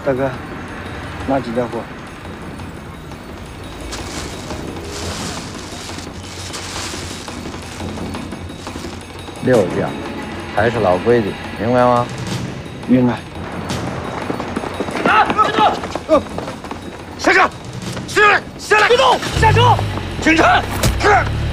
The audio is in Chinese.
大哥，拿几家伙？ 6架，还是老规矩，明白吗？ 明白。 别动！下车！下来！下来！别动！下车！警察！